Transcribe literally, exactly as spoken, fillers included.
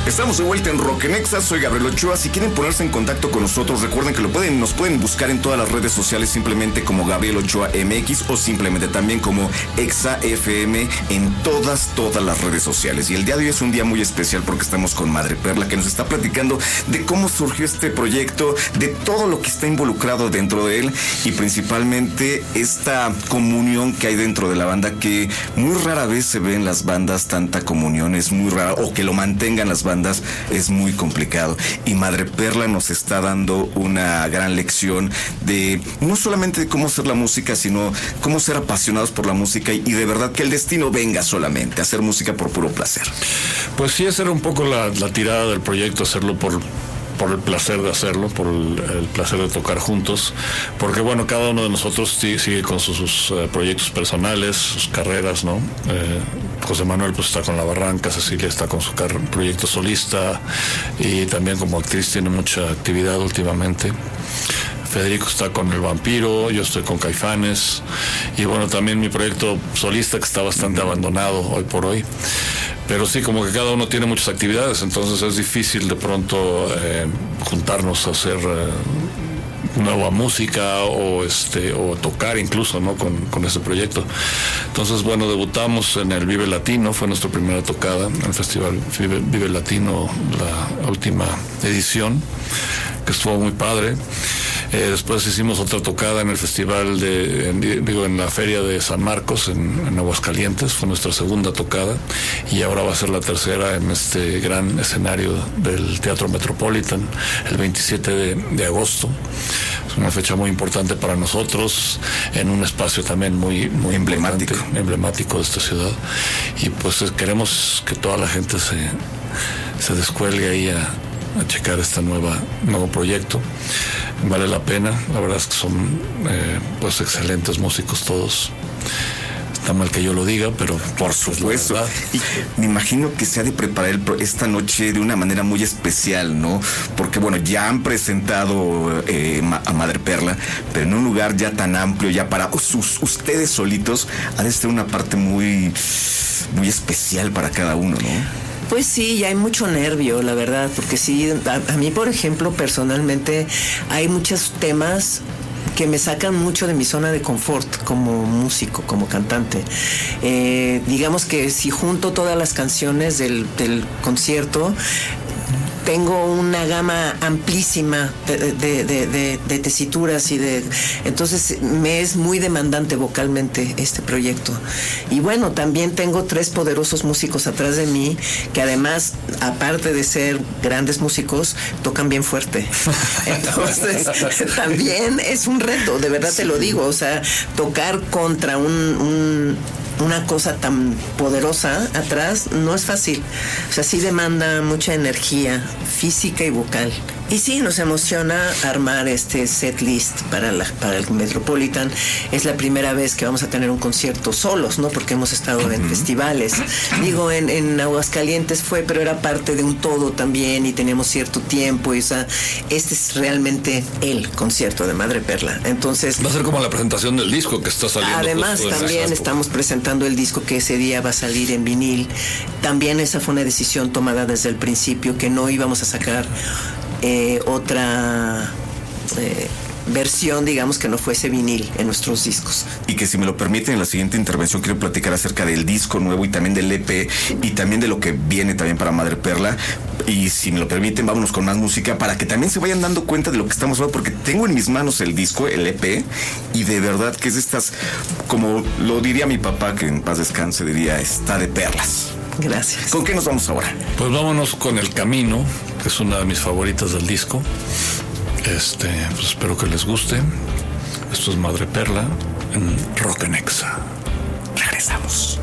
Estamos de vuelta en Rock en Exa, soy Gabriel Ochoa. Si quieren ponerse en contacto con nosotros, recuerden que lo pueden, nos pueden buscar en todas las redes sociales simplemente como Gabriel Ochoa M X o simplemente también como Exa F M en todas, todas las redes sociales. Y el día de hoy es un día muy especial porque estamos con Madre Perla, que nos está platicando de cómo surgió este proyecto, de todo lo que está involucrado dentro de él y principalmente esta comunión que hay dentro de la banda, que muy rara vez se ve en las bandas. Tanta comunión es muy rara, o que lo mantengan las bandas es muy complicado, y Madre Perla nos está dando una gran lección de no solamente de cómo hacer la música, sino cómo ser apasionados por la música y, y de verdad que el destino venga solamente, hacer música por puro placer. Pues sí, esa era un poco la, la tirada del proyecto, hacerlo por por el placer de hacerlo, por el, el placer de tocar juntos, porque bueno, cada uno de nosotros sigue, sigue con sus, sus uh, proyectos personales, sus carreras, ¿no? Eh, José Manuel pues está con La Barranca, Cecilia está con su car- proyecto solista y también como actriz tiene mucha actividad últimamente. Federico está con El Vampiro, yo estoy con Caifanes y bueno, también mi proyecto solista que está bastante abandonado hoy por hoy. Pero sí, como que cada uno tiene muchas actividades, entonces es difícil de pronto eh, juntarnos a hacer eh, nueva música o este o tocar incluso, ¿no? Con, con ese proyecto. Entonces, bueno, debutamos en el Vive Latino, fue nuestra primera tocada en el Festival Vive, Vive Latino, la última edición, que estuvo muy padre. Eh, después hicimos otra tocada en el festival de, en, digo, en la feria de San Marcos, en, en Aguascalientes, fue nuestra segunda tocada, y ahora va a ser la tercera en este gran escenario del Teatro Metropolitan, el veintisiete de, de agosto. Es una fecha muy importante para nosotros, en un espacio también muy, muy emblemático, emblemático de esta ciudad, y pues queremos que toda la gente se, se descuelgue ahí a, a checar este nueva, nuevo proyecto. Vale la pena, la verdad es que son eh, pues excelentes músicos todos. Está mal que yo lo diga, pero por supuesto. Y me imagino que se ha de preparar el, esta noche de una manera muy especial, ¿no? Porque bueno, ya han presentado eh, a Madre Perla, pero en un lugar ya tan amplio, ya para sus, ustedes solitos, ha de ser una parte muy, muy especial para cada uno, ¿no? Pues sí, ya hay mucho nervio, la verdad, porque sí, a, a mí, por ejemplo, personalmente, hay muchos temas que me sacan mucho de mi zona de confort como músico, como cantante. Eh, digamos que si junto todas las canciones del, del concierto, tengo una gama amplísima de, de, de, de, de tesituras y de... Entonces me es muy demandante vocalmente este proyecto. Y bueno, también tengo tres poderosos músicos atrás de mí que además, aparte de ser grandes músicos, tocan bien fuerte. Entonces también es un reto, de verdad te lo digo. O sea, tocar contra un... un una cosa tan poderosa atrás no es fácil. O sea, sí demanda mucha energía física y vocal. Y sí, nos emociona armar este set list para, la, para el Metropolitan. Es la primera vez que vamos a tener un concierto solos, ¿no? Porque hemos estado uh-huh. en festivales. Digo, en, en Aguascalientes fue, pero era parte de un todo también y teníamos cierto tiempo. Y, o sea, este es realmente el concierto de Madre Perla. Entonces... Va a ser como la presentación del disco que está saliendo. Además, también estamos presentando el disco que ese día va a salir en vinil. También esa fue una decisión tomada desde el principio, que no íbamos a sacar Eh, otra eh, versión, digamos, que no fuese vinil en nuestros discos. Y que si me lo permiten, en la siguiente intervención quiero platicar acerca del disco nuevo y también del E P y también de lo que viene también para Madre Perla. Y si me lo permiten, vámonos con más música para que también se vayan dando cuenta de lo que estamos hablando, porque tengo en mis manos el disco, el E P, y de verdad que es de estas, como lo diría mi papá, que en paz descanse, diría, está de perlas. Gracias. ¿Con qué nos vamos ahora? Pues vámonos con El Camino, que es una de mis favoritas del disco. Este, pues espero que les guste. Esto es Madre Perla en Rock en Exa. Regresamos.